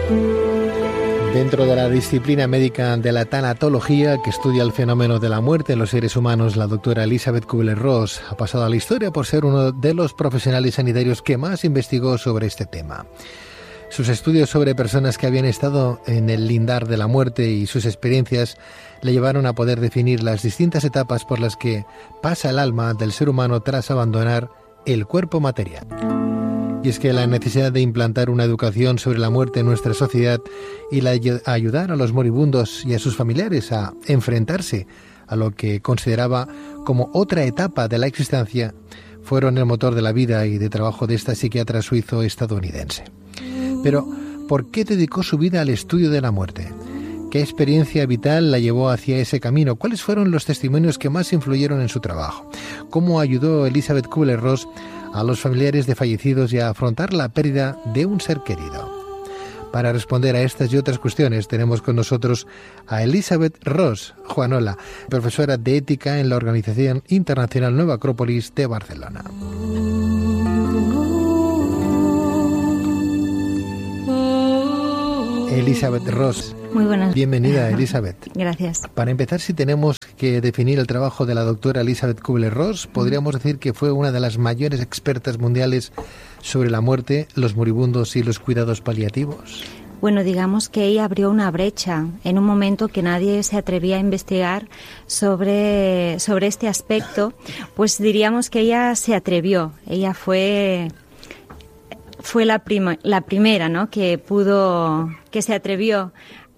Dentro de la disciplina médica de la tanatología, que estudia el fenómeno de la muerte en los seres humanos, la doctora Elisabeth Kubler-Ross ha pasado a la historia por ser uno de los profesionales sanitarios que más investigó sobre este tema. Sus estudios sobre personas que habían estado en el lindar de la muerte y sus experiencias le llevaron a poder definir las distintas etapas por las que pasa el alma del ser humano tras abandonar el cuerpo material. Y es que la necesidad de implantar una educación sobre la muerte en nuestra sociedad y ayudar a los moribundos y a sus familiares a enfrentarse a lo que consideraba como otra etapa de la existencia fueron el motor de la vida y de trabajo de esta psiquiatra suizo-estadounidense. Pero, ¿por qué dedicó su vida al estudio de la muerte? ¿Qué experiencia vital la llevó hacia ese camino? ¿Cuáles fueron los testimonios que más influyeron en su trabajo? ¿Cómo ayudó Elisabeth Kubler-Ross a los familiares de fallecidos y a afrontar la pérdida de un ser querido? Para responder a estas y otras cuestiones tenemos con nosotros a Elisabeth Ross Juanola, profesora de ética en la Organización Internacional Nueva Acrópolis de Barcelona. Elisabeth Ross. Muy buenas. Bienvenida, Elisabeth. Gracias. Para empezar, si tenemos que definir el trabajo de la doctora Elisabeth Kubler-Ross, podríamos decir que fue una de las mayores expertas mundiales sobre la muerte, los moribundos y los cuidados paliativos. Bueno, digamos que ella abrió una brecha en un momento que nadie se atrevía a investigar sobre este aspecto, pues diríamos que ella se atrevió. Ella fue la primera, ¿no?, que se atrevió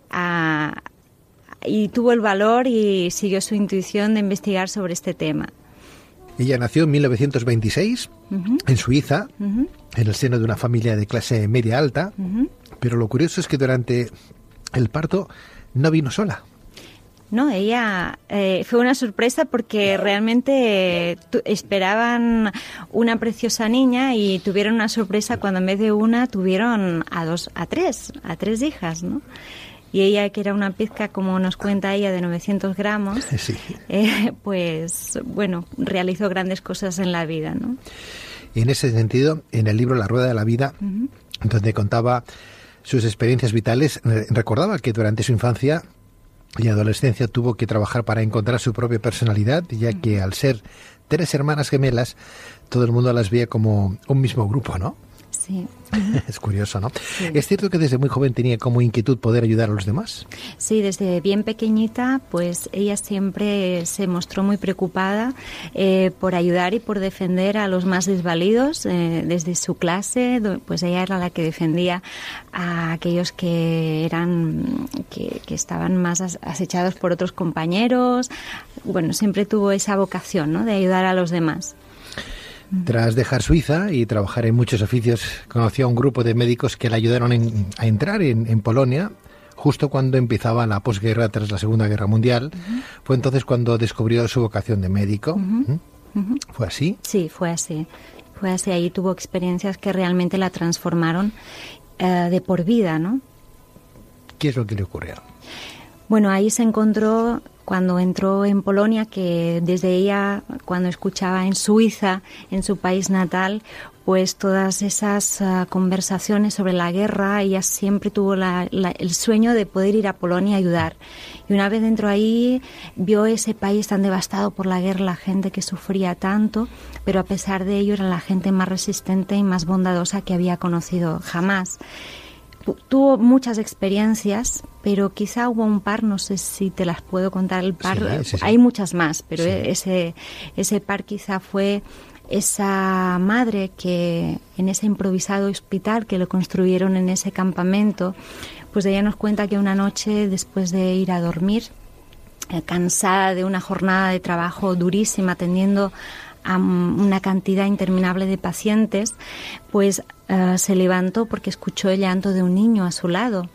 y tuvo el valor y siguió su intuición de investigar sobre este tema. Ella nació en 1926 en Suiza, en el seno de una familia de clase media alta, pero lo curioso es que durante el parto no vino sola. No, ella fue una sorpresa porque realmente esperaban una preciosa niña y tuvieron una sorpresa cuando en vez de una tuvieron a tres hijas, ¿no? Y ella, que era una pizca, como nos cuenta ella, de 900 gramos, sí. Pues bueno, realizó grandes cosas en la vida, ¿no? Y en ese sentido, en el libro La Rueda de la Vida, donde contaba sus experiencias vitales, recordaba que durante su infancia y adolescencia tuvo que trabajar para encontrar su propia personalidad, ya que al ser 3 hermanas gemelas, todo el mundo las veía como un mismo grupo, ¿no? Sí. Es curioso, ¿no? Sí. ¿Es cierto que desde muy joven tenía como inquietud poder ayudar a los demás? Sí, desde bien pequeñita, pues ella siempre se mostró muy preocupada por ayudar y por defender a los más desvalidos. Desde su clase, pues ella era la que defendía a aquellos que estaban más acechados por otros compañeros. Bueno, siempre tuvo esa vocación, ¿no?, de ayudar a los demás. Tras dejar Suiza y trabajar en muchos oficios, conoció a un grupo de médicos que le ayudaron a entrar en Polonia justo cuando empezaba la posguerra tras la Segunda Guerra Mundial. Fue entonces cuando descubrió su vocación de médico. ¿Fue así? Sí, fue así. Ahí tuvo experiencias que realmente la transformaron de por vida, ¿no? ¿Qué es lo que le ocurrió? Bueno, ahí se encontró, cuando entró en Polonia, que desde ella, cuando escuchaba en Suiza, en su país natal, pues todas esas conversaciones sobre la guerra, ella siempre tuvo el sueño de poder ir a Polonia a ayudar. Y una vez dentro ahí, vio ese país tan devastado por la guerra, la gente que sufría tanto, pero a pesar de ello era la gente más resistente y más bondadosa que había conocido jamás. Tuvo muchas experiencias, pero quizá hubo un par, no sé si te las puedo contar, el par, sí. Hay muchas más, pero sí. ese par quizá fue esa madre que en ese improvisado hospital que lo construyeron en ese campamento, pues ella nos cuenta que una noche, después de ir a dormir, cansada de una jornada de trabajo durísima, atendiendo a una cantidad interminable de pacientes, pues se levantó porque escuchó el llanto de un niño a su lado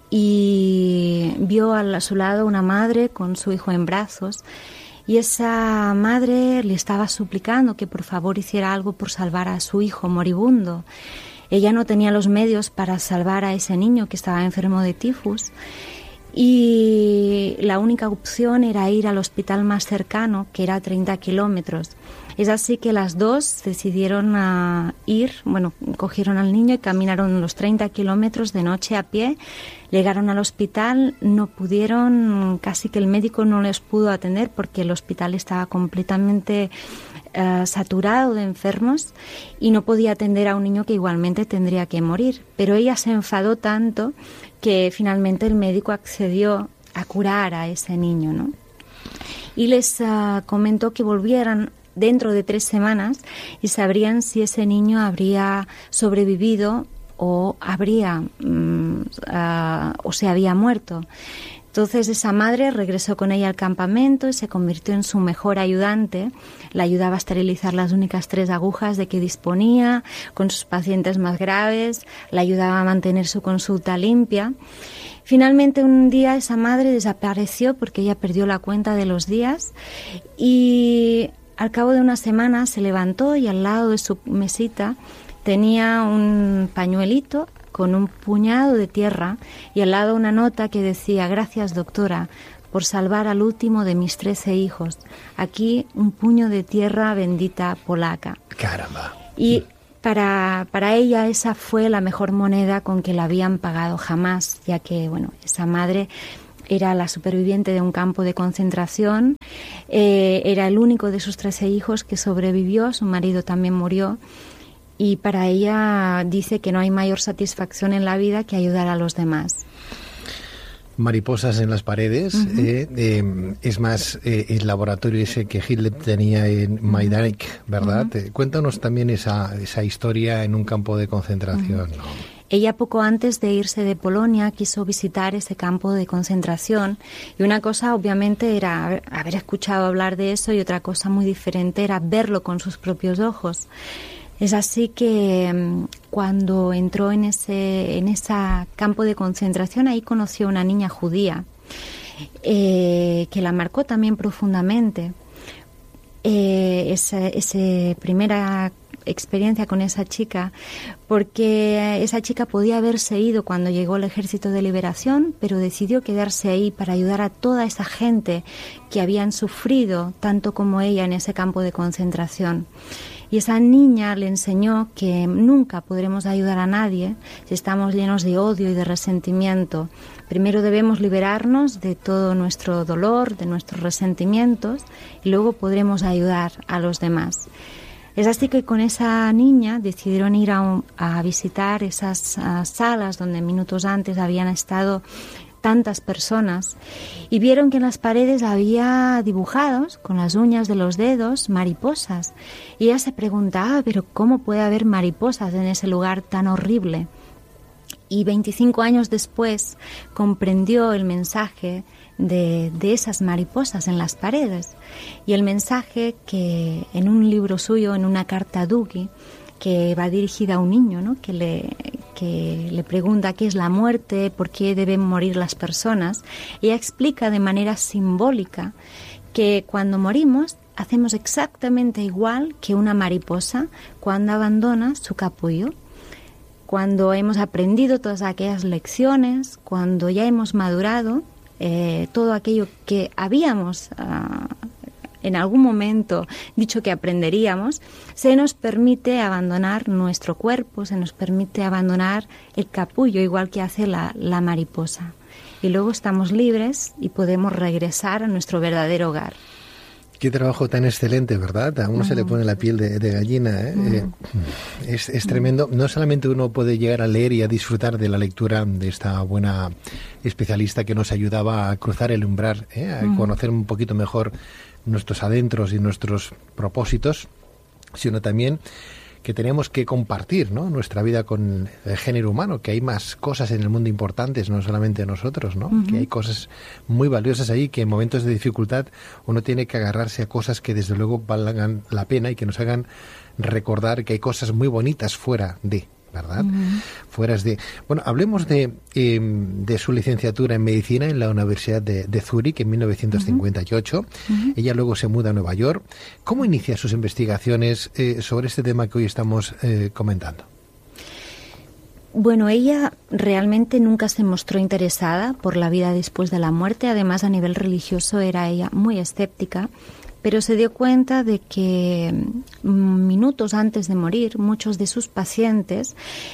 y vio a su lado una madre con su hijo en brazos, y esa madre le estaba suplicando que por favor hiciera algo por salvar a su hijo moribundo. Ella no tenía los medios para salvar a ese niño que estaba enfermo de tifus, y la única opción era ir al hospital más cercano, que era a 30 kilómetros. Es así que las dos decidieron cogieron al niño y caminaron los 30 kilómetros de noche a pie. Llegaron al hospital, no pudieron, casi que el médico no les pudo atender porque el hospital estaba completamente saturado de enfermos y no podía atender a un niño que igualmente tendría que morir. Pero ella se enfadó tanto que finalmente el médico accedió a curar a ese niño, ¿no? Y les comentó que volvieran dentro de 3 semanas y sabrían si ese niño habría sobrevivido o se había muerto. Entonces esa madre regresó con ella al campamento y se convirtió en su mejor ayudante. La ayudaba a esterilizar las únicas 3 agujas de que disponía con sus pacientes más graves, la ayudaba a mantener su consulta limpia. Finalmente un día esa madre desapareció porque ella perdió la cuenta de los días y al cabo de una semana se levantó y al lado de su mesita tenía un pañuelito con un puñado de tierra y al lado una nota que decía: gracias, doctora, por salvar al último de mis 13 hijos. Aquí un puño de tierra bendita polaca. Caramba. Y para ella esa fue la mejor moneda con que la habían pagado jamás, ya que, esa madre era la superviviente de un campo de concentración, era el único de sus 13 hijos que sobrevivió, su marido también murió, y para ella dice que no hay mayor satisfacción en la vida que ayudar a los demás. Mariposas en las paredes, es más el laboratorio ese que Hitler tenía en Majdanek, ¿verdad? Cuéntanos también esa historia en un campo de concentración, ¿no? Ella poco antes de irse de Polonia quiso visitar ese campo de concentración y una cosa obviamente era haber escuchado hablar de eso y otra cosa muy diferente era verlo con sus propios ojos. Es así que cuando entró en ese campo de concentración ahí conoció a una niña judía que la marcó también profundamente. Esa primera experiencia con esa chica, porque esa chica podía haberse ido cuando llegó el Ejército de Liberación, pero decidió quedarse ahí para ayudar a toda esa gente que habían sufrido tanto como ella en ese campo de concentración. Y esa niña le enseñó que nunca podremos ayudar a nadie si estamos llenos de odio y de resentimiento. Primero debemos liberarnos de todo nuestro dolor, de nuestros resentimientos, y luego podremos ayudar a los demás. Es así que con esa niña decidieron ir a visitar esas salas donde minutos antes habían estado tantas personas y vieron que en las paredes había dibujados con las uñas de los dedos mariposas. Y ella se preguntaba, pero ¿cómo puede haber mariposas en ese lugar tan horrible? Y 25 años después comprendió el mensaje de esas mariposas en las paredes. Y el mensaje que en un libro suyo, en una carta a Dougie, que va dirigida a un niño, ¿no? que le pregunta qué es la muerte, por qué deben morir las personas, ella explica de manera simbólica que cuando morimos hacemos exactamente igual que una mariposa cuando abandona su capullo. Cuando hemos aprendido todas aquellas lecciones, cuando ya hemos madurado, todo aquello que habíamos en algún momento dicho que aprenderíamos, se nos permite abandonar nuestro cuerpo, se nos permite abandonar el capullo, igual que hace la mariposa. Y luego estamos libres y podemos regresar a nuestro verdadero hogar. Qué trabajo tan excelente, ¿verdad? A uno se le pone la piel de gallina, ¿eh? Es tremendo. No solamente uno puede llegar a leer y a disfrutar de la lectura de esta buena especialista que nos ayudaba a cruzar el umbral, a conocer un poquito mejor nuestros adentros y nuestros propósitos, sino también que tenemos que compartir, ¿no?, nuestra vida con el género humano, que hay más cosas en el mundo importantes, no solamente nosotros, ¿no? Que hay cosas muy valiosas ahí, que en momentos de dificultad uno tiene que agarrarse a cosas que desde luego valgan la pena y que nos hagan recordar que hay cosas muy bonitas fuera de, ¿verdad? Fueras de... Bueno, hablemos de su licenciatura en medicina en la Universidad de Zúrich en 1958. Ella luego se muda a Nueva York. ¿Cómo inicia sus investigaciones sobre este tema que hoy estamos comentando? Bueno, ella realmente nunca se mostró interesada por la vida después de la muerte. Además, a nivel religioso era ella muy escéptica, pero se dio cuenta de que minutos antes de morir, muchos de sus pacientes,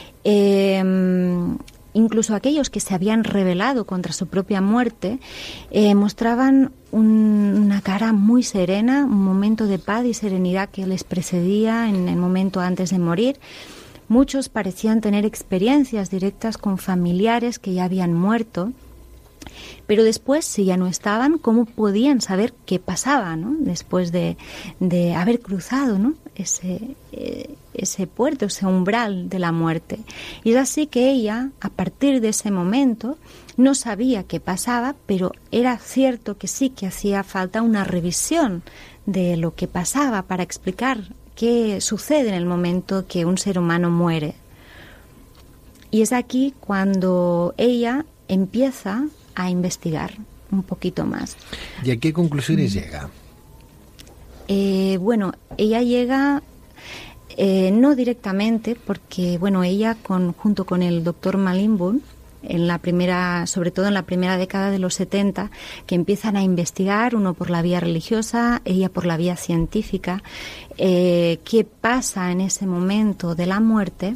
incluso aquellos que se habían rebelado contra su propia muerte, mostraban una cara muy serena, un momento de paz y serenidad que les precedía en el momento antes de morir. Muchos parecían tener experiencias directas con familiares que ya habían muerto, pero después, si ya no estaban, ¿cómo podían saber qué pasaba, ¿no? Después de haber cruzado, ¿no? ese puerto, ese umbral de la muerte? Y es así que ella, a partir de ese momento, no sabía qué pasaba, pero era cierto que sí que hacía falta una revisión de lo que pasaba para explicar qué sucede en el momento que un ser humano muere. Y es aquí cuando ella empieza a investigar un poquito más. ¿Y a qué conclusiones llega? Bueno, ella llega no directamente, porque bueno, ella junto con el doctor Malimbun, sobre todo en la primera década de los 70, que empiezan a investigar, uno por la vía religiosa, ella por la vía científica, qué pasa en ese momento de la muerte,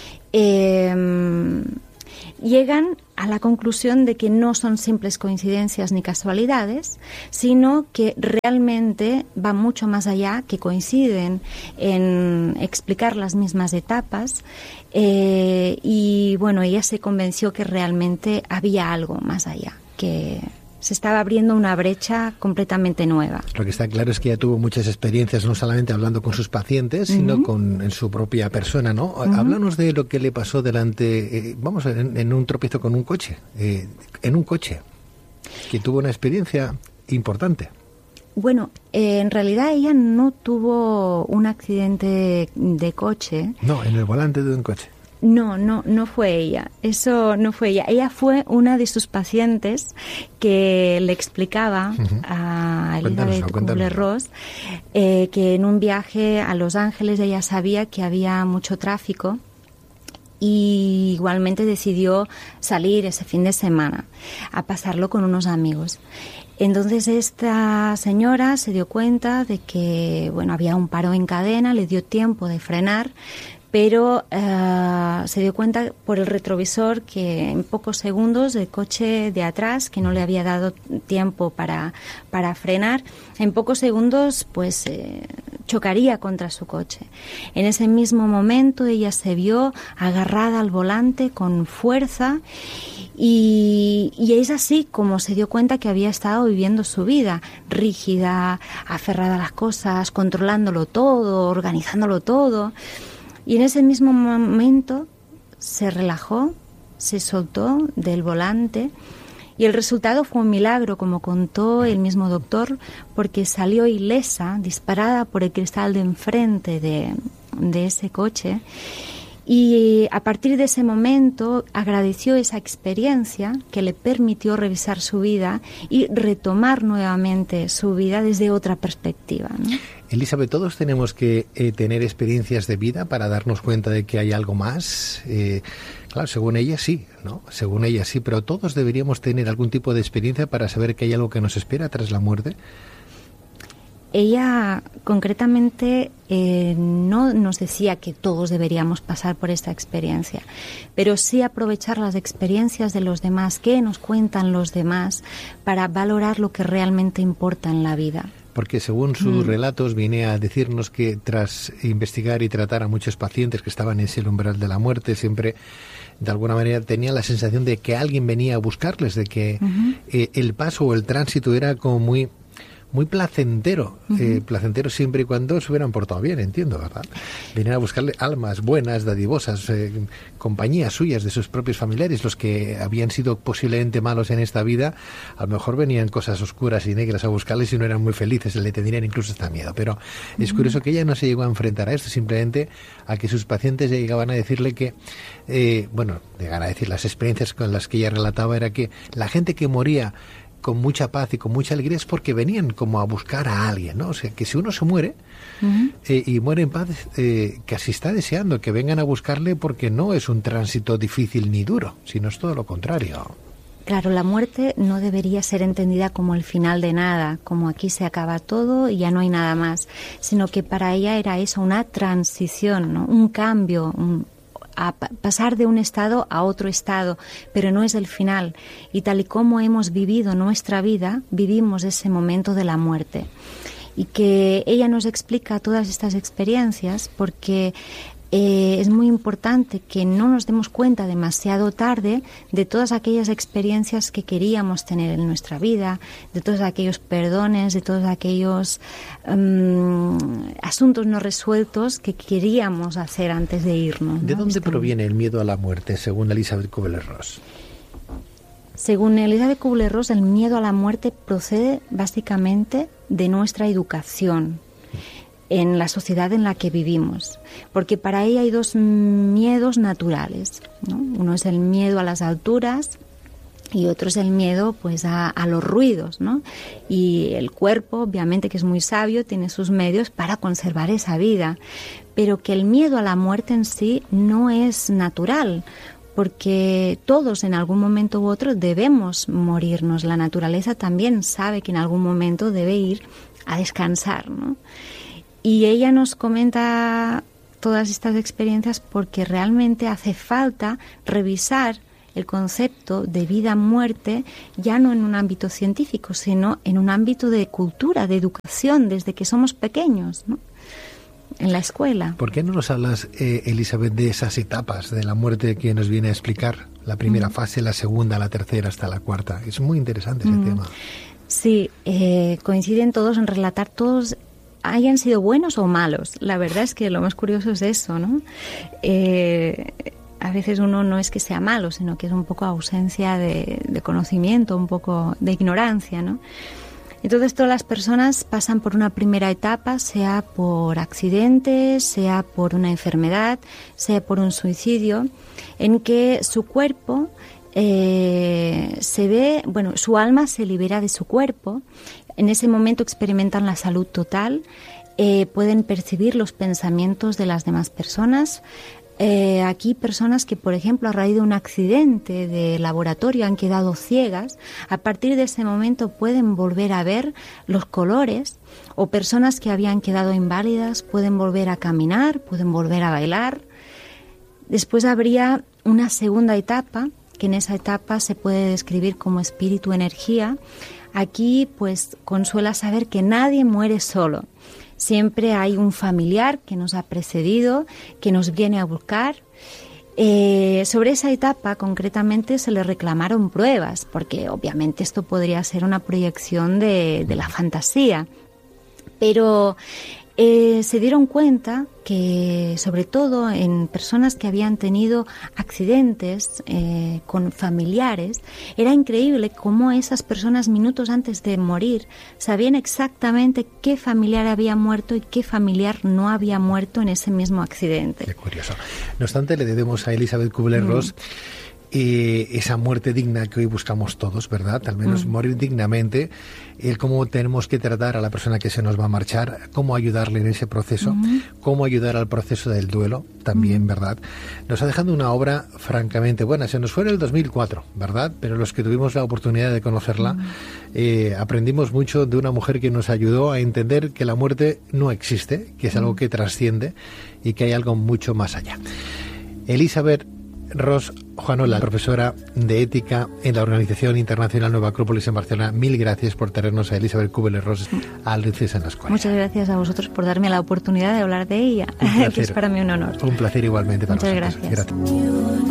llegan a la conclusión de que no son simples coincidencias ni casualidades, sino que realmente va mucho más allá, que coinciden en explicar las mismas etapas, y bueno, ella se convenció que realmente había algo más allá, que se estaba abriendo una brecha completamente nueva. Lo que está claro es que ella tuvo muchas experiencias, no solamente hablando con sus pacientes, sino en su propia persona, ¿no? Háblanos de lo que le pasó delante, en un tropiezo con un coche, en un coche, que tuvo una experiencia importante. Bueno, en realidad ella no tuvo un accidente de coche. No, en el volante de un coche. No fue ella. Eso no fue ella. Ella fue una de sus pacientes que le explicaba a Elizabeth Kubler-Ross que en un viaje a Los Ángeles ella sabía que había mucho tráfico y igualmente decidió salir ese fin de semana a pasarlo con unos amigos. Entonces esta señora se dio cuenta de que bueno, había un paro en cadena, le dio tiempo de frenar, pero se dio cuenta por el retrovisor que en pocos segundos el coche de atrás, que no le había dado tiempo para frenar, en pocos segundos pues chocaría contra su coche. En ese mismo momento ella se vio agarrada al volante con fuerza y es así como se dio cuenta que había estado viviendo su vida, rígida, aferrada a las cosas, controlándolo todo, organizándolo todo. Y en ese mismo momento se relajó, se soltó del volante y el resultado fue un milagro, como contó el mismo doctor, porque salió ilesa, disparada por el cristal de enfrente de ese coche. Y a partir de ese momento agradeció esa experiencia que le permitió revisar su vida y retomar nuevamente su vida desde otra perspectiva, ¿no? Elizabeth, todos tenemos que tener experiencias de vida para darnos cuenta de que hay algo más. Claro, según ella sí, ¿no? Según ella sí, pero todos deberíamos tener algún tipo de experiencia para saber que hay algo que nos espera tras la muerte. Ella concretamente no nos decía que todos deberíamos pasar por esta experiencia, pero sí aprovechar las experiencias de los demás, que nos cuentan los demás, para valorar lo que realmente importa en la vida. Porque según sus relatos viene a decirnos que tras investigar y tratar a muchos pacientes que estaban en ese umbral de la muerte, siempre de alguna manera tenían la sensación de que alguien venía a buscarles, de que el paso o el tránsito era como muy placentero, placentero siempre y cuando se hubieran portado bien, entiendo, ¿verdad? Venían a buscarle almas buenas, dadivosas, compañías suyas, de sus propios familiares, los que habían sido posiblemente malos en esta vida, a lo mejor venían cosas oscuras y negras a buscarles y no eran muy felices, le tendrían incluso hasta miedo, pero es curioso que ella no se llegó a enfrentar a esto, simplemente a que sus pacientes llegaban a decirle que, llegaban a decir las experiencias con las que ella relataba era que la gente que moría con mucha paz y con mucha alegría es porque venían como a buscar a alguien, ¿no? O sea, que si uno se muere y muere en paz, casi está deseando que vengan a buscarle, porque no es un tránsito difícil ni duro, sino es todo lo contrario. Claro, la muerte no debería ser entendida como el final de nada, como aquí se acaba todo y ya no hay nada más, sino que para ella era eso, una transición, ¿no? Un cambio, a pasar de un estado a otro estado, pero no es el final. Y tal y como hemos vivido nuestra vida, vivimos ese momento de la muerte. Y que ella nos explica todas estas experiencias porque es muy importante que no nos demos cuenta demasiado tarde de todas aquellas experiencias que queríamos tener en nuestra vida, de todos aquellos perdones, de todos aquellos asuntos no resueltos que queríamos hacer antes de irnos, ¿no? ¿De dónde proviene el miedo a la muerte, según Elisabeth Kubler-Ross? Según Elisabeth Kubler-Ross, el miedo a la muerte procede básicamente de nuestra educación en la sociedad en la que vivimos, porque para ella hay dos miedos naturales, ¿no? Uno es el miedo a las alturas y otro es el miedo pues a los ruidos, ¿no? Y el cuerpo, obviamente, que es muy sabio, tiene sus medios para conservar esa vida, pero que el miedo a la muerte en sí no es natural, porque todos en algún momento u otro debemos morirnos. La naturaleza también sabe que en algún momento debe ir a descansar, ¿no? Y ella nos comenta todas estas experiencias porque realmente hace falta revisar el concepto de vida-muerte ya no en un ámbito científico, sino en un ámbito de cultura, de educación, desde que somos pequeños, ¿no? En la escuela. ¿Por qué no nos hablas, Elisabeth, de esas etapas de la muerte que nos viene a explicar? La primera fase, la segunda, la tercera, hasta la cuarta. Es muy interesante ese tema. Sí, coinciden todos en relatar todos hayan sido buenos o malos. La verdad es que lo más curioso es eso, ¿no? A veces uno no es que sea malo, sino que es un poco ausencia de conocimiento, un poco de ignorancia, ¿no? Entonces todas las personas pasan por una primera etapa, sea por accidentes, sea por una enfermedad, sea por un suicidio, en que su cuerpo su alma se libera de su cuerpo. En ese momento experimentan la salud total, pueden percibir los pensamientos de las demás personas. Aquí personas que, por ejemplo, a raíz de un accidente de laboratorio han quedado ciegas, a partir de ese momento pueden volver a ver los colores, o personas que habían quedado inválidas pueden volver a caminar, pueden volver a bailar. Después habría una segunda etapa, que en esa etapa se puede describir como espíritu-energía. Aquí pues consuela saber que nadie muere solo. Siempre hay un familiar que nos ha precedido, que nos viene a buscar. Sobre esa etapa concretamente se le reclamaron pruebas, porque obviamente esto podría ser una proyección de la fantasía. Pero se dieron cuenta que, sobre todo en personas que habían tenido accidentes con familiares, era increíble cómo esas personas minutos antes de morir sabían exactamente qué familiar había muerto y qué familiar no había muerto en ese mismo accidente. Qué curioso. No obstante, le debemos a Elisabeth Kubler-Ross esa muerte digna que hoy buscamos todos, ¿verdad? Al menos morir dignamente, el cómo tenemos que tratar a la persona que se nos va a marchar, cómo ayudarle en ese proceso, cómo ayudar al proceso del duelo también, ¿verdad? Nos ha dejado una obra francamente buena. Se nos fue en el 2004, ¿verdad? Pero los que tuvimos la oportunidad de conocerla, aprendimos mucho de una mujer que nos ayudó a entender que la muerte no existe, que es algo que trasciende y que hay algo mucho más allá. Elisabeth Ross Juanola, profesora de ética en la Organización Internacional Nueva Acrópolis en Barcelona, mil gracias por traernos a Elisabeth Kubler-Ross a Luces en la Escuela. Muchas gracias a vosotros por darme la oportunidad de hablar de ella, que es para mí un honor. Un placer igualmente para Muchas vosotros. Gracias.